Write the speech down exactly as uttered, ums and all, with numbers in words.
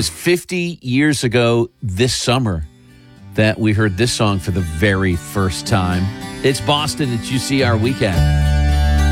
was fifty years ago this summer that we heard this song for the very first time. It's Boston. It's U C R Weekend.